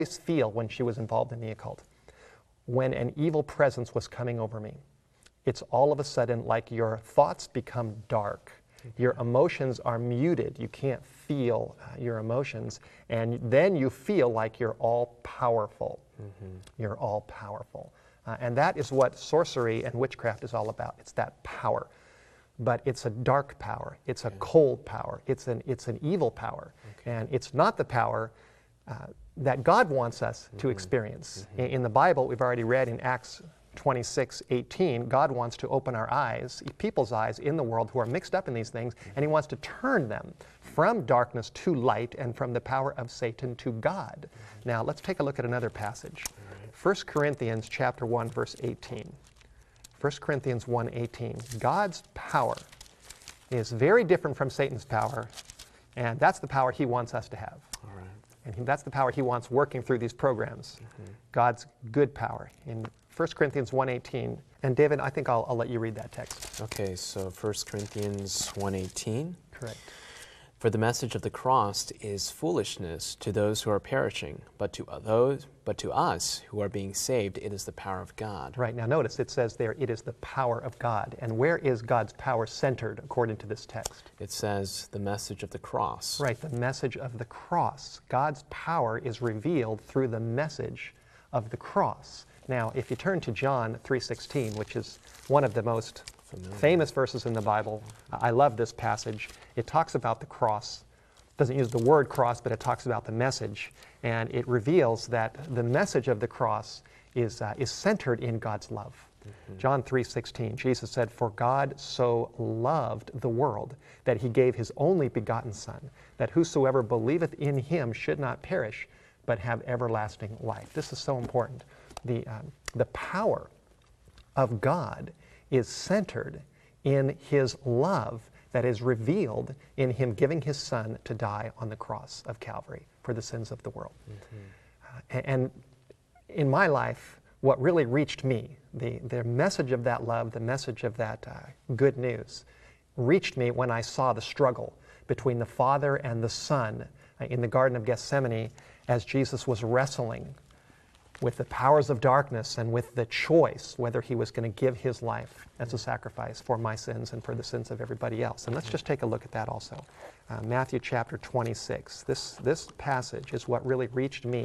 feel when she was involved in the occult. When an evil presence was coming over me, it's all of a sudden like your thoughts become dark. Your emotions are muted. You can't feel your emotions. And then you feel like you're all powerful. You're all powerful. And that is what sorcery and witchcraft is all about. It's that power. But it's a dark power. It's a cold power. It's an evil power. And it's not the power that God wants us to experience. In the Bible, we've already read in Acts 26:18, God wants to open our eyes, people's eyes in the world who are mixed up in these things, and He wants to turn them from darkness to light and from the power of Satan to God. Now, let's take a look at another passage. 1 Corinthians chapter 1, verse 18. 1 Corinthians 1:18. God's power is very different from Satan's power, and that's the power He wants us to have. All right. And that's the power He wants working through these programs. God's good power. In 1 Corinthians 1:18. And David, I think I'll let you read that text. Okay, so 1 Corinthians 1:18. Correct. For the message of the cross is foolishness to those who are perishing, but to us who are being saved, it is the power of God. Right, now notice it says there, it is the power of God. And where is God's power centered according to this text? It says the message of the cross. Right, the message of the cross. God's power is revealed through the message of the cross. Now, if you turn to John 3:16, which is one of the most famous verses in the Bible, I love this passage. It talks about the cross. It doesn't use the word cross, but it talks about the message. And it reveals that the message of the cross is centered in God's love. John 3:16, Jesus said, "For God so loved the world that He gave His only begotten Son, that whosoever believeth in Him should not perish, but have everlasting life." This is so important. The power of God is centered in His love that is revealed in Him giving His Son to die on the cross of Calvary for the sins of the world. And in my life, what really reached me, the message of that love, the message of that good news, reached me when I saw the struggle between the Father and the Son in the Garden of Gethsemane as Jesus was wrestling with the powers of darkness and with the choice whether He was going to give His life as a sacrifice for my sins and for the sins of everybody else. And let's just take a look at that also. Matthew chapter 26. This passage is what really reached me.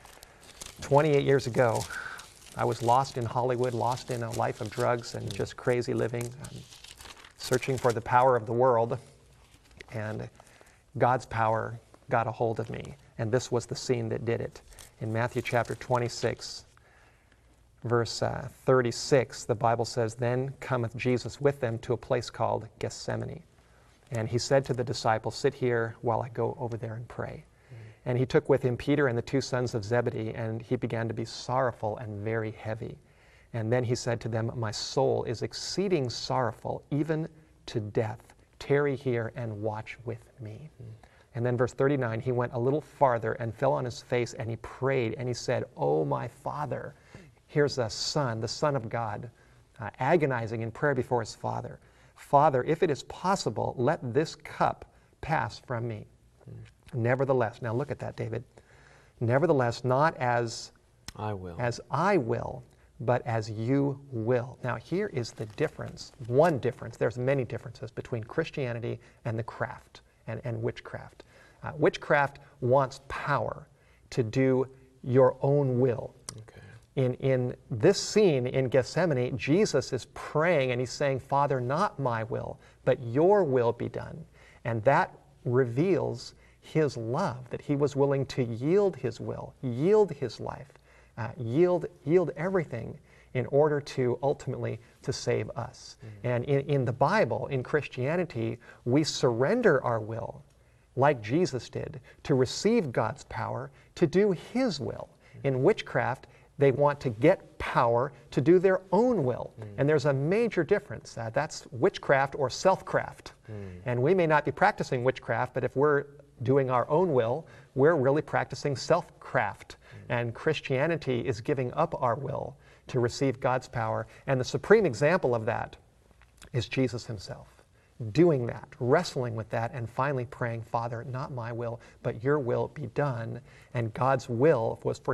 28 years ago, I was lost in Hollywood, lost in a life of drugs and just crazy living, searching for the power of the world, and God's power got a hold of me. And this was the scene that did it. In Matthew chapter 26, verse 36, the Bible says, "Then cometh Jesus with them to a place called Gethsemane. And He said to the disciples, Sit here while I go over there and pray. And He took with Him Peter and the two sons of Zebedee, and He began to be sorrowful and very heavy. And then He said to them, My soul is exceeding sorrowful, even to death. Tarry here and watch with me." And then verse 39, He went a little farther and fell on His face, and He prayed, and He said, "Oh, my Father." Here's the Son of God, agonizing in prayer before His Father. "Father, if it is possible, let this cup pass from me. Nevertheless," now look at that, David. "Nevertheless, not as I will. But as you will." Now here is the difference, one difference. There's many differences between Christianity and the craft. And witchcraft. Witchcraft wants power to do your own will. Okay. In this scene in Gethsemane, Jesus is praying and He's saying, "Father, not my will, but your will be done." And that reveals His love, that He was willing to yield His will, yield His life, yield everything in order to ultimately to save us. And in the Bible, in Christianity, we surrender our will, like Jesus did, to receive God's power to do His will. In witchcraft, they want to get power to do their own will. And there's a major difference. That's witchcraft or self-craft. And we may not be practicing witchcraft, but if we're doing our own will, we're really practicing self-craft. And Christianity is giving up our will to receive God's power. And the supreme example of that is Jesus Himself. doing that, wrestling with that, and finally praying, Father, not my will, but your will be done. And God's will was for